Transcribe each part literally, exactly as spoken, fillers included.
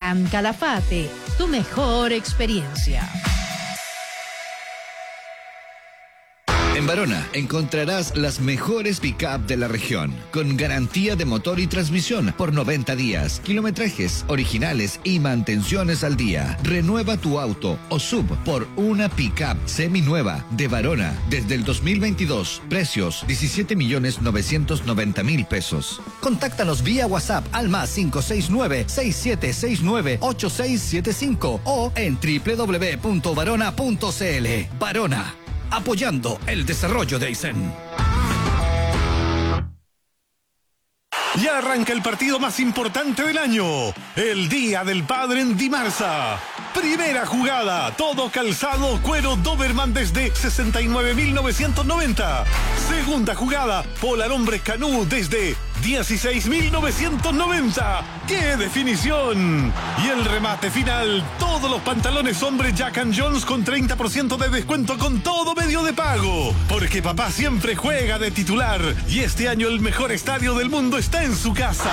Gran Calafate, tu mejor experiencia. En Barona encontrarás las mejores pick-up de la región, con garantía de motor y transmisión por noventa días, kilometrajes originales y mantenciones al día. Renueva tu auto o sub por una pick-up seminueva de Barona desde el dos mil veintidós. Precios diecisiete millones novecientos noventa mil pesos. Contáctanos vía WhatsApp al más cinco seis nueve, seis siete seis nueve, ocho seis siete cinco o en doble u doble u doble u punto barona punto c l. Barona, apoyando el desarrollo de Aysén. Ya arranca el partido más importante del año, el Día del Padre en Dimarsa. Primera jugada, todo calzado, cuero Doberman desde sesenta y nueve mil novecientos noventa. Segunda jugada, Polar Hombres Canú desde dieciséis mil novecientos noventa. ¡Qué definición! Y el remate final, todos los pantalones hombres Jack and Jones con treinta por ciento de descuento con todo medio de pago. Porque papá siempre juega de titular y este año el mejor estadio del mundo está en su casa.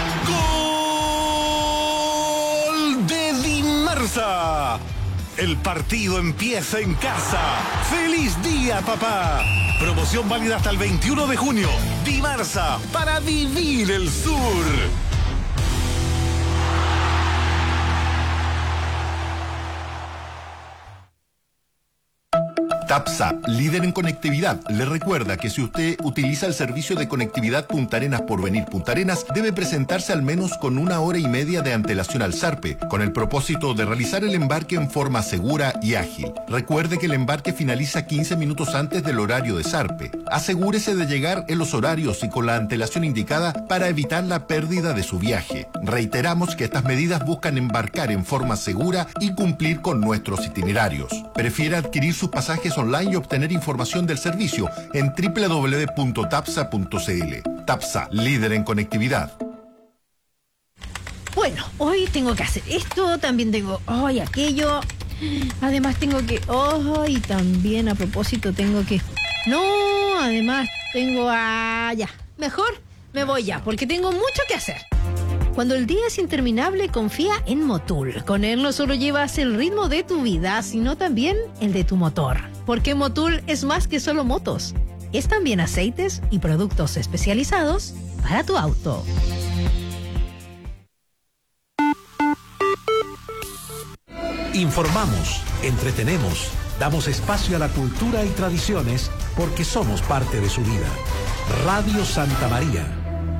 ¡Gol de Dimarsa! El partido empieza en casa. ¡Feliz día, papá! Promoción válida hasta el veintiuno de junio. Dimarsa, para vivir el sur. TAPSA, líder en conectividad, le recuerda que si usted utiliza el servicio de conectividad Punta Arenas por venir Punta Arenas, debe presentarse al menos con una hora y media de antelación al Sarpe, con el propósito de realizar el embarque en forma segura y ágil. Recuerde que el embarque finaliza quince minutos antes del horario de Sarpe. Asegúrese de llegar en los horarios y con la antelación indicada para evitar la pérdida de su viaje. Reiteramos que estas medidas buscan embarcar en forma segura y cumplir con nuestros itinerarios. Prefiere adquirir sus pasajes online y obtener información del servicio en doble u doble u doble u punto tapsa punto c l. TAPSA, líder en conectividad. Bueno, hoy tengo que hacer esto, también tengo hoy aquello, además tengo que, oh, y también a propósito tengo que, no, además tengo, ah, ya, mejor me voy ya, porque tengo mucho que hacer. Cuando el día es interminable, confía en Motul. Con él no solo llevas el ritmo de tu vida, sino también el de tu motor. Porque Motul es más que solo motos. Es también aceites y productos especializados para tu auto. Informamos, entretenemos, damos espacio a la cultura y tradiciones porque somos parte de su vida. Radio Santa María.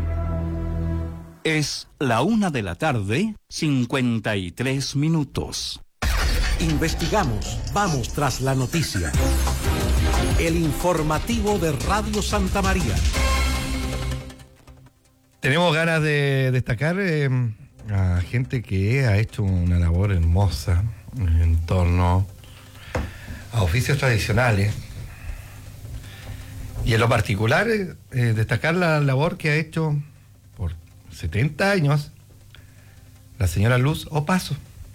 Es la una de la tarde, cincuenta y tres minutos. Investigamos, vamos tras la noticia. El informativo de Radio Santa María. Tenemos ganas de destacar eh, a gente que ha hecho una labor hermosa en torno a oficios tradicionales. Y en lo particular, eh, destacar la labor que ha hecho por setenta años la señora Luz Opaso,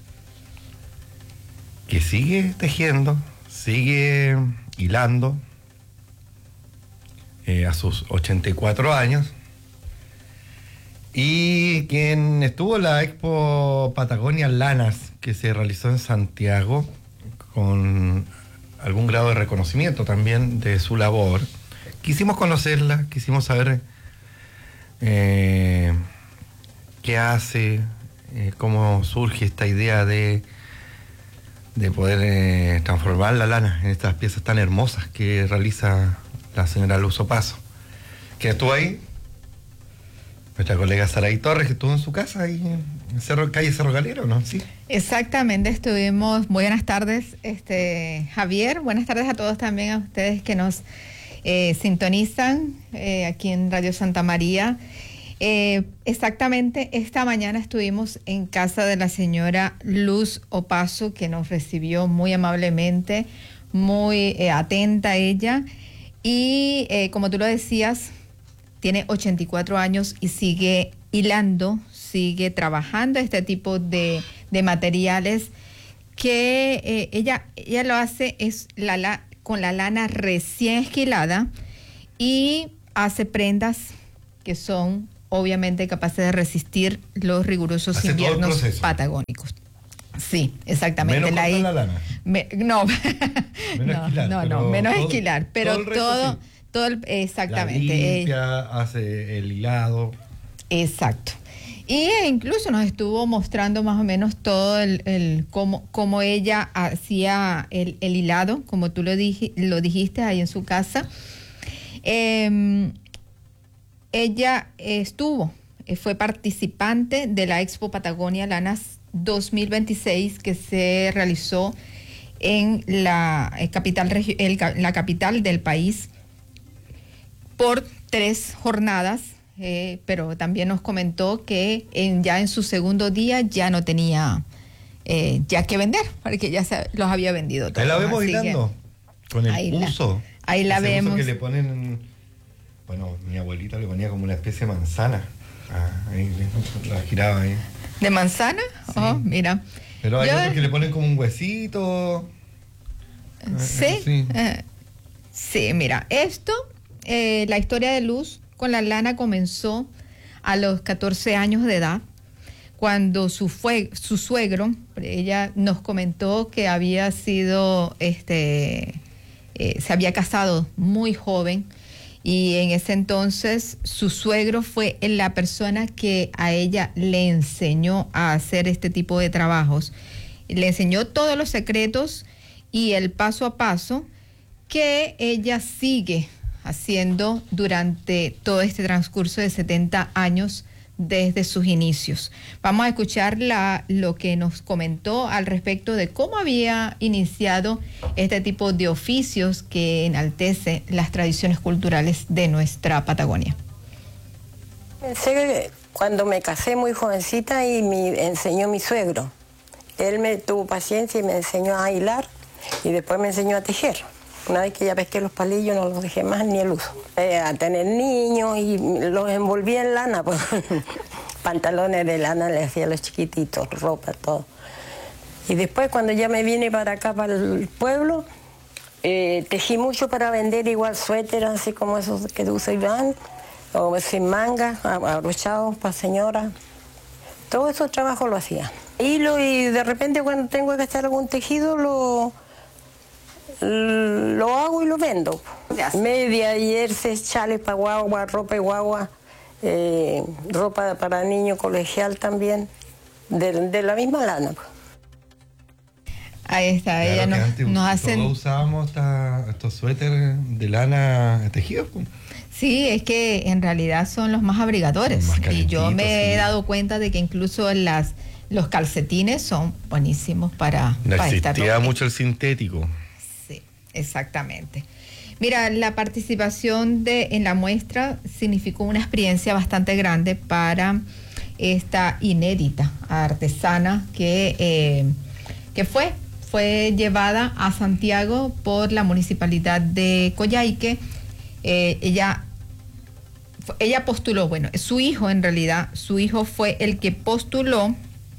que sigue tejiendo, sigue hilando eh, a sus ochenta y cuatro años, y quien estuvo en la Expo Patagonia Lanas que se realizó en Santiago con algún grado de reconocimiento también de su labor. Quisimos conocerla, quisimos saber eh, qué hace, eh, cómo surge esta idea de, de poder eh, transformar la lana en estas piezas tan hermosas que realiza la señora Luz Opaso. ¿Quién estuvo ahí? Nuestra colega Saraí Torres, que estuvo en su casa ahí en Cerro, calle Cerro Galero, ¿no? Sí. Exactamente, estuvimos. Buenas tardes, este Javier. Buenas tardes a todos, también a ustedes que nos eh, sintonizan eh, aquí en Radio Santa María. Eh, exactamente, esta mañana estuvimos en casa de la señora Luz Opaso, que nos recibió muy amablemente, muy eh, atenta a ella. Y eh, como tú lo decías, tiene ochenta y cuatro años y sigue hilando, sigue trabajando este tipo de, de materiales que eh, ella, ella lo hace es la, la, con la lana recién esquilada, y hace prendas que son obviamente capaces de resistir los rigurosos Hace todo el inviernos proceso. patagónicos. Sí, exactamente. Menos cortar hi- la lana. me- no, Menos no, esquilar, no, pero no, menos todo- esquilar, pero todo el resto todo, sí. todo el, exactamente. eh, limpia, hace el hilado. Exacto. Y eh, incluso nos estuvo mostrando más o menos todo el, el cómo, cómo ella hacía el, el hilado, como tú lo, dije, lo dijiste ahí en su casa. Eh, ella estuvo, eh, fue participante de la Expo Patagonia Lanas dos mil veintiséis que se realizó en la eh, capital, regi- el ca- la capital del país por tres jornadas. Eh, pero también nos comentó que en, ya en su segundo día ya no tenía eh, ya que vender, porque ya se, los había vendido todos. Ahí la vemos así que hilando. Con el ahí la- uso. ahí la Ese uso vemos. que le ponen. Bueno, mi abuelita le ponía como una especie de manzana. Ah, ahí la giraba ahí. ¿De manzana? Oh, mira. Pero hay Yo- otros que le ponen como un huesito. Sí, Ah, sí. eh, sí, mira, esto, eh, la historia de Luz con la lana comenzó a los catorce años de edad, cuando su, fue, su suegro, ella nos comentó que había sido, este, eh, se había casado muy joven, y en ese entonces su suegro fue la persona que a ella le enseñó a hacer este tipo de trabajos. Le enseñó todos los secretos y el paso a paso que ella sigue haciendo durante todo este transcurso de setenta años desde sus inicios. Vamos a escuchar la, lo que nos comentó al respecto de cómo había iniciado este tipo de oficios que enaltece las tradiciones culturales de nuestra Patagonia. Pensé cuando me casé muy jovencita y me enseñó mi suegro. Él me tuvo paciencia y me enseñó a hilar y después me enseñó a tejer. Una vez que ya pesqué los palillos no los dejé más ni el uso. Eh, a tener niños y los envolvía en lana, pues. Pantalones de lana le hacía a los chiquititos, ropa, todo. Y después cuando ya me vine para acá, para el pueblo, eh, tejí mucho para vender, igual suéter, así como esos que usa Iván, o sin manga, abrochados para señora. Todo esos trabajos lo hacía. Hilo y de repente cuando tengo que gastar algún tejido lo... lo hago y lo vendo. Media, jerseys, chales para guagua, ropa de guagua, eh, ropa para niño colegial también, de, de la misma lana. Ahí está, Claro ella que nos, antes nos todos hacen... usábamos esta- estos suéteres de lana tejidos. pues. Sí, es que en realidad son los más abrigadores. Más Y yo me calentitos, he sí. dado cuenta de que incluso las, los calcetines son buenísimos para, No para esta existía ropa. mucho el sintético. Sí, exactamente. Mira, la participación de, en la muestra significó una experiencia bastante grande para esta inédita artesana que, eh, que fue, fue llevada a Santiago por la municipalidad de Coyhaique. Eh, ella, ella postuló, bueno, su hijo en realidad, su hijo fue el que postuló,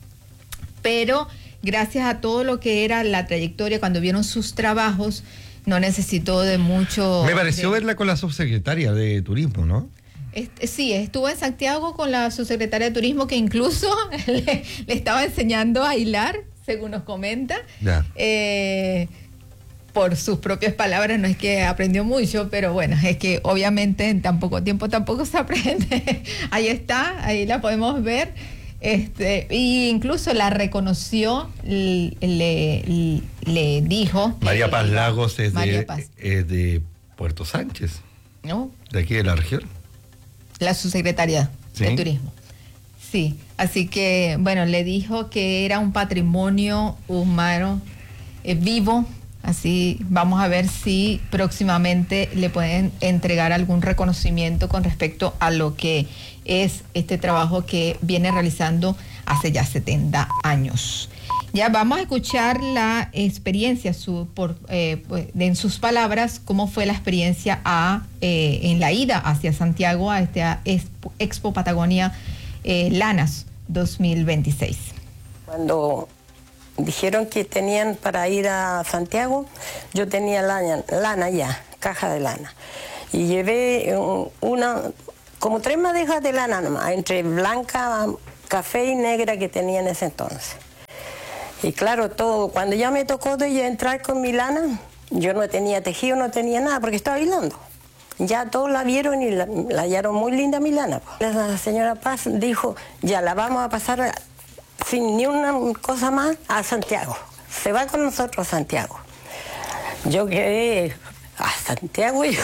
pero gracias a todo lo que era la trayectoria, cuando vieron sus trabajos, no necesitó de mucho... Me pareció de- verla con la subsecretaria de Turismo, ¿no? Este, sí, estuvo en Santiago con la subsecretaria de Turismo, que incluso le, le estaba enseñando a hilar, según nos comenta. Ya. Eh, por sus propias palabras, no es que aprendió mucho, pero bueno, es que obviamente en tan poco tiempo tampoco se aprende. Ahí está, ahí la podemos ver. Este, y incluso la reconoció, le, le, le dijo... María que- Paz Lagos es María de, Paz, es de Puerto Sánchez, ¿no? de aquí de la región. La subsecretaria Sí. de Turismo. Sí, así que, bueno, le dijo que era un patrimonio humano eh, vivo, así vamos a ver si próximamente le pueden entregar algún reconocimiento con respecto a lo que es este trabajo que viene realizando hace ya setenta años. Ya vamos a escuchar la experiencia, su, por, eh, pues, en sus palabras, cómo fue la experiencia a, eh, en la ida hacia Santiago a este a Expo, Expo Patagonia eh, Lanas dos mil veintiséis. Cuando dijeron que tenían para ir a Santiago, yo tenía lana, lana ya, caja de lana. Y llevé un- una como tres madejas de lana nomás, entre blanca, café y negra que tenía en ese entonces. Y claro, todo, cuando ya me tocó de entrar con mi lana, yo no tenía tejido, no tenía nada, porque estaba hilando. Ya todos la vieron y la, la hallaron muy linda mi lana. La señora Paz dijo, ya la vamos a pasar a, sin ni una cosa más a Santiago. Se va con nosotros a Santiago. Yo quedé a Santiago yo,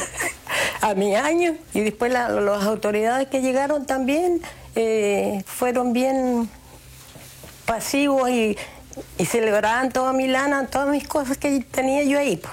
a mi año, y después la, las autoridades que llegaron también eh, fueron bien pasivos y, y celebraban toda mi lana, todas mis cosas que tenía yo ahí.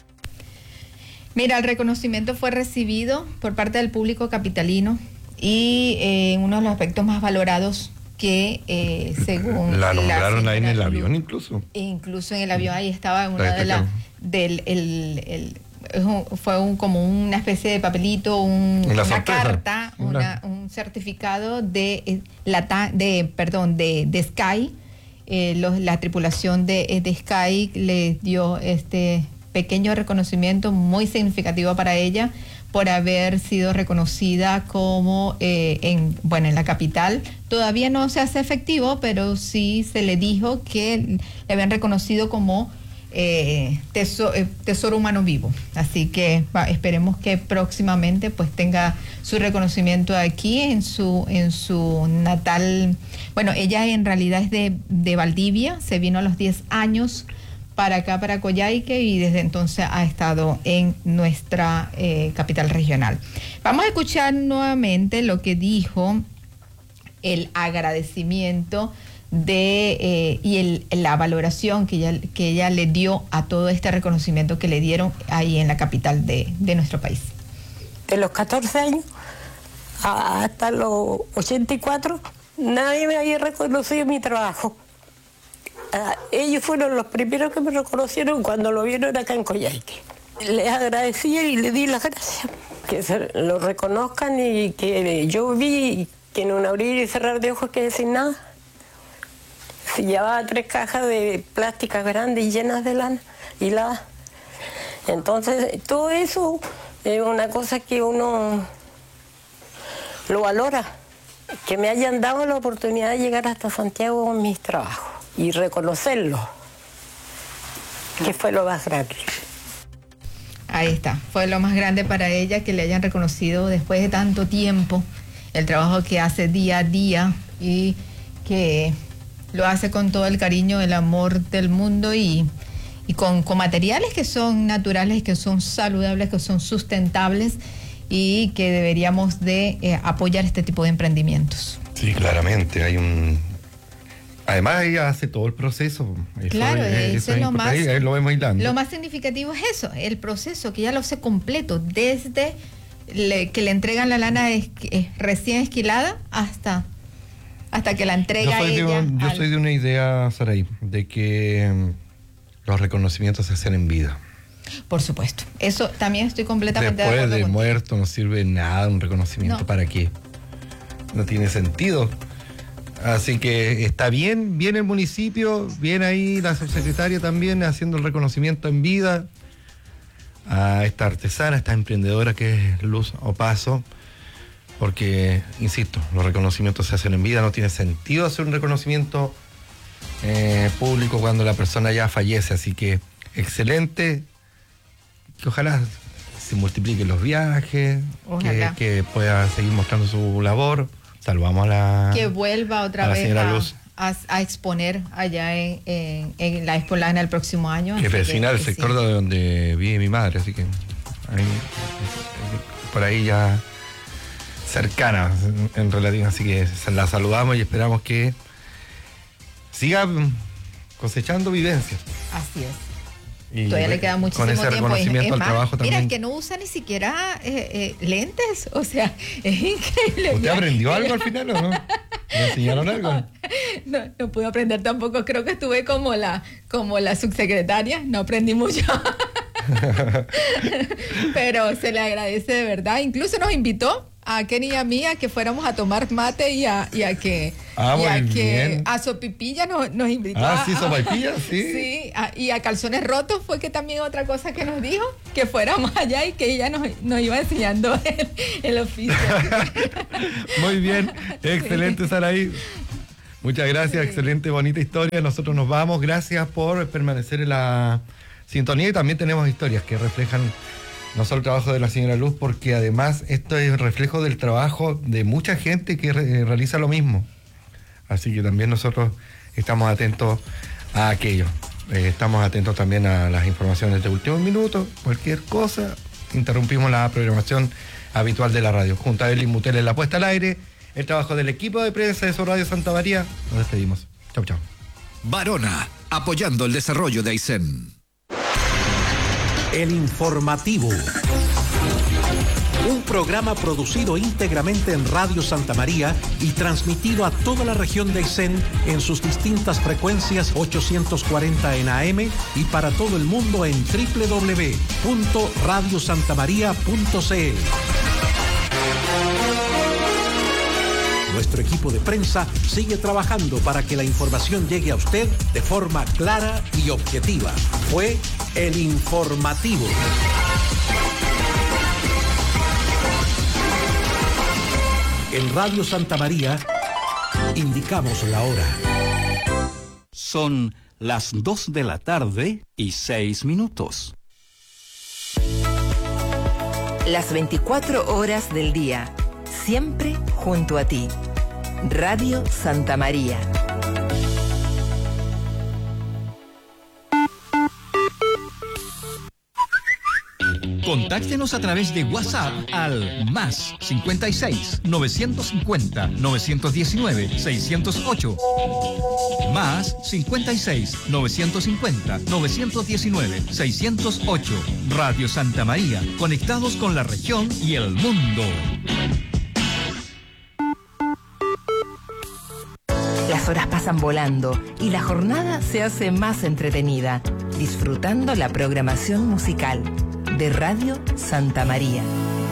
Mira, el reconocimiento fue recibido por parte del público capitalino y eh, uno de los aspectos más valorados que eh, según... La nombraron la ahí en el avión incluso. Incluso en el avión ahí estaba una de las... del el, el, el, fue un, como una especie de papelito, un, una sorpresa. carta, una, un certificado de la de perdón de, de Sky. Eh, los, la tripulación de, de Sky le dio este pequeño reconocimiento muy significativo para ella por haber sido reconocida como eh, en bueno en la capital. Todavía no se hace efectivo, pero sí se le dijo que le habían reconocido como eh, tesoro, eh, tesoro humano vivo. Así que va, esperemos que próximamente pues tenga su reconocimiento aquí en su en su natal. Bueno, ella en realidad es de, de Valdivia, se vino a los diez años para acá, para Coyhaique, y desde entonces ha estado en nuestra eh, capital regional. Vamos a escuchar nuevamente lo que dijo el agradecimiento de eh, y el, la valoración que ella, que ella le dio a todo este reconocimiento que le dieron ahí en la capital de, de nuestro país. De los catorce años hasta los ochenta y cuatro, nadie me había reconocido mi trabajo. Uh, ellos fueron los primeros que me reconocieron cuando lo vieron acá en Coyhaique. Les agradecí y les di las gracias. Que se lo reconozcan y que yo vi que en un abrir y cerrar de ojos que sin nada. Se llevaba tres cajas de plásticas grandes y llenas de lana hilada. Entonces, todo eso es una cosa que uno lo valora. Que me hayan dado la oportunidad de llegar hasta Santiago con mis trabajos y reconocerlo, que fue lo más grande. Ahí está, fue lo más grande para ella que le hayan reconocido después de tanto tiempo el trabajo que hace día a día y que lo hace con todo el cariño, el amor del mundo y, y con, con materiales que son naturales, que son saludables, que son sustentables y que deberíamos de eh, apoyar este tipo de emprendimientos. Sí, claramente, hay un... Además ella hace todo el proceso. Eso claro, es, eso, eso es es lo más, ahí, ahí lo vemos hilando. Lo más significativo es eso, el proceso, que ella lo hace completo, desde le, que le entregan la lana es, es recién esquilada hasta, hasta que la entrega yo soy ella. De un, yo al... soy de una idea, Saray, de que um, los reconocimientos se hacen en vida. Por supuesto, eso también estoy completamente Después de acuerdo de contigo. muerto no sirve nada un reconocimiento. No. ¿Para qué? No tiene sentido. Así que está bien, bien el municipio, bien ahí la subsecretaria también haciendo el reconocimiento en vida a esta artesana, esta emprendedora que es Luz Opaso, porque, insisto, los reconocimientos se hacen en vida, no tiene sentido hacer un reconocimiento eh, público cuando la persona ya fallece, así que excelente, que ojalá se multipliquen los viajes, que, que pueda seguir mostrando su labor. Saludamos a la... Que vuelva otra a la vez señora a, Luz. a, a exponer allá en, en, en la Expo Lana el próximo año. Que es así vecina que, del que sector sí. de donde vive mi madre, así que ahí, por ahí ya cercana en relación, así que la saludamos y esperamos que siga cosechando vivencias. Así es. Y todavía le queda muchísimo con ese tiempo. reconocimiento es, es al más, trabajo mira, también. es que no usa ni siquiera eh, eh, lentes, o sea, es increíble. ¿Usted aprendió algo al final o no? ¿Le enseñaron algo? No, no, no pude aprender tampoco, creo que estuve como la, como la subsecretaria, no aprendí mucho. Pero se le agradece de verdad, incluso nos invitó a Kenny y a mí a que fuéramos a tomar mate y a, y a que, ah, y a, muy que bien. a Sopipilla nos, nos invitó. Ah, a, sí, Sopaipilla, sí. Sí, a, y a Calzones Rotos fue que también otra cosa que nos dijo, que fuéramos allá y que ella nos, nos iba enseñando el, el oficio. Muy bien, excelente, sí. Saraí. Muchas gracias, sí. Excelente, bonita historia. Nosotros nos vamos, gracias por permanecer en la sintonía y también tenemos historias que reflejan no solo el trabajo de la señora Luz, porque además esto es reflejo del trabajo de mucha gente que re- realiza lo mismo. Así que también nosotros estamos atentos a aquello. Eh, estamos atentos también a las informaciones de último minuto. Cualquier cosa, interrumpimos la programación habitual de la radio. Junto a Eli Mutel en la puesta al aire, el trabajo del equipo de prensa de su Radio Santa María. Nos despedimos. Chau, chau. Barona, apoyando el desarrollo de Aysén. El Informativo. Un programa producido íntegramente en Radio Santa María y transmitido a toda la región de Aysén en sus distintas frecuencias ochocientos cuarenta en A M y para todo el mundo en doble u doble u doble u punto radio santa maría punto c l. Nuestro equipo de prensa sigue trabajando para que la información llegue a usted de forma clara y objetiva. Fue El Informativo. En Radio Santa María, indicamos la hora. Son las dos de la tarde y seis minutos. Las veinticuatro horas del día, siempre junto a ti. Radio Santa María. Contáctenos a través de WhatsApp al más cincuenta y seis, novecientos cincuenta, novecientos diecinueve, seiscientos ocho. Más cincuenta y seis, novecientos cincuenta, novecientos diecinueve, seiscientos ocho. Radio Santa María, conectados con la región y el mundo. Las horas pasan volando y la jornada se hace más entretenida, disfrutando la programación musical de Radio Santa María.